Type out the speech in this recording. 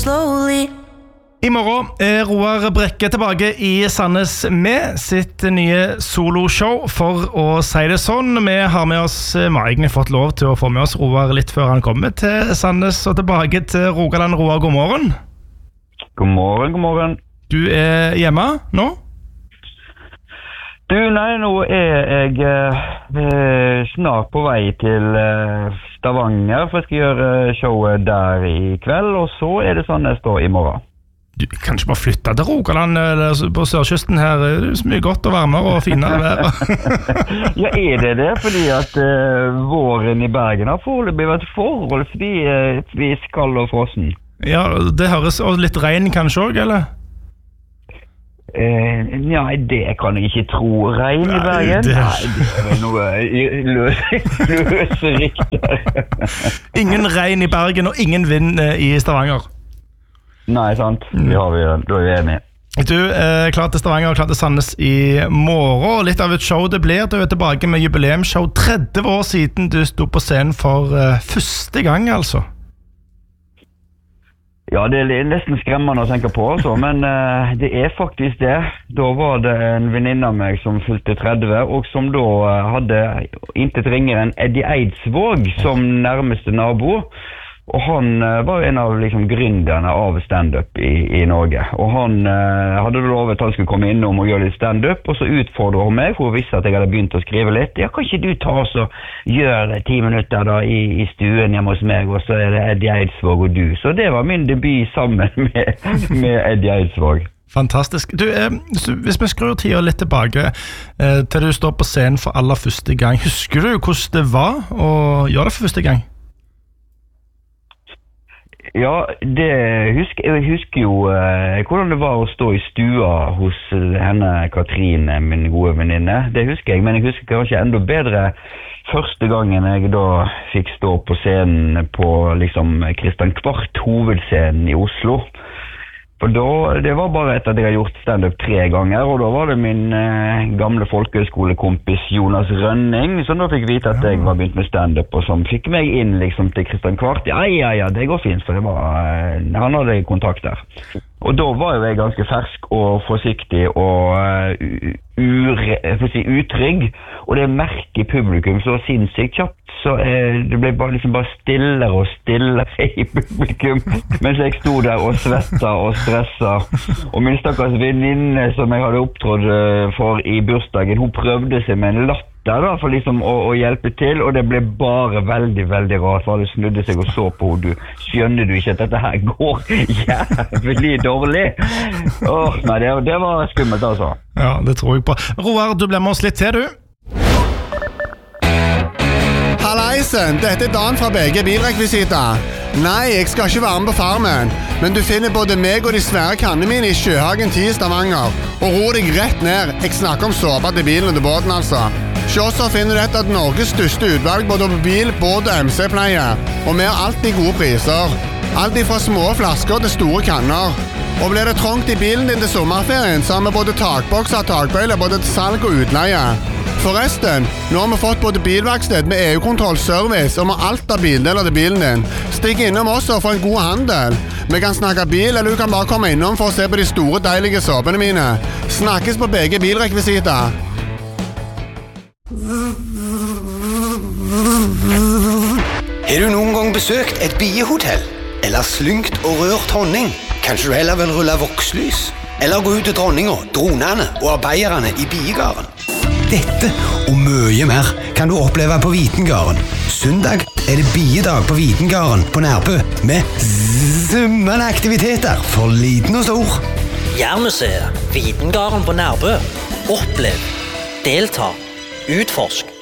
I morgen Roar Brekke tilbake I Sandnes med sitt nye soloshow, for å si det sånn. Vi har med oss, vi har egentlig fått lov til å få med oss Roar litt før han kommer til Sandnes og tilbake til Rogaland. Roar, god morgen. God morgen, god morgen. Du hjemme nå? Du, nei, nå jeg snart på vei til Stavanger, for jeg skal gjøre showet der I kveld, og så det Sandnes da I morgen. Du kan ikke bare flytte til Rogaland på sørkysten her. Det så mye godt og varmere og finere vær. Ja, det? Fordi at våren I Bergen har foreløpig vært forholdsvis kald og frossen. Ja, det høres og litt regn kanskje også, eller? Nei, det kan jeg ikke tro. Regn I Bergen? Nei, det vel noe løse rikter. Ingen regn I Bergen og ingen vind I Stavanger. Nei, sant. Da vi enige. Du klar til Stavanger og klar til Sandnes I morgen. Litt av et show det blir. Du tilbake med jubileumsshow 30 år siden du stod på scenen for første gang, altså. Ja, det nesten skremmende å tenke på, altså. Men det faktisk det. Da var det en venninne av meg som fylte 30, og som da hadde intet ringere enn Eddie Eidsvåg som nærmeste nabo. Og han var en av liksom gründerne av stand-up I Norge. Og han hadde lovet at han skulle komme innom og gjøre litt stand-up, og så utfordret hun meg, for hun visste at jeg hadde begynt å skrive litt. Ja, kan ikke du ta oss og gjøre 10 minutter da I stuen hjemme hos meg, og så det Eddie Eidsvåg og du. Så det var min debut sammen med Eddie Eidsvåg. Fantastisk. Du, hvis vi skrur tida litt tilbake til du står på scenen for aller første gang, husker du hvordan det var å gjøre det for første gang? Ja, jeg husker jo hvordan det var å stå I stua hos henne Katrine, min gode venninne. Det husker jeg, men jeg husker kanskje enda bedre første gangen jeg da fikk stå på scenen på liksom Kristian Kvart hovedscenen I Oslo. For da, det var bare etter at jeg hadde gjort stand-up 3 ganger, og da var det min gamle folkehøyskolekompis Jonas Rønning, som da fikk vite at jeg var begynt med stand-up, og som fikk meg inn liksom til Kristian Kvart. Ja, det går fint, for det var, han hadde kontakt der. Og da var jo jeg ganske fersk og forsiktig og utrygg, og det merket publikum så sinnssykt kjapt, så det ble bare stillere og stillere I publikum, mens jeg stod der og svettet og stresset. Og min stakkars venninne som jeg hadde opptrådt for I bursdagen, hun prøvde seg med en latter da, for liksom å hjelpe til, og det ble bare veldig, veldig rart, for alle snudde seg og så på henne. Skjønner du ikke at dette her går jævlig dårlig? Nei, det var skummelt altså. Ja, det tror jeg på. Roar, du ble med oss litt til, du. Hallaisen, dette Dan fra BG Bilrekvisita. Nei, jeg skal ikke være med på Farmen, men du finner både meg og de svære kannene mine I Sjøhagen 10 I Stavanger. Og ro deg rett ned, jeg snakker om såpa til bilen og til båten altså. Så finner du et av Norges største utvalg både på bil, båt og MC-pleie. Og vi har alltid gode priser. Alt fra små flasker til store kanner. Og blir det trångt I bilen din til sommerferien, så har vi både takbokser og takbøyler både til salg og utleie. Forresten, nå har vi fått både bilverksted med EU-kontroll, service og med alt av bildeler til bilen din. Stikk innom oss og få en god handel. Vi kan snakke bil, eller du kan bare komme innom for å se på de store, deilige såpene mine. Snakkes på BG Bilrekvisita. Har du noen gang besøkt et biehotell? Eller slyngt og rørt honning? Kanskje du heller vil rulle vokslys? Eller gå ut til dronninga, dronene og arbeiderne I biegarden? Dette og mye mer kan du oppleve på Vitengarden. Søndag det biedag på Vitengarden på Nærbø med summende aktiviteter for liten og stor. Jærmuseet, Vitengarden på Nærbø. Opplev, delta, utforsk.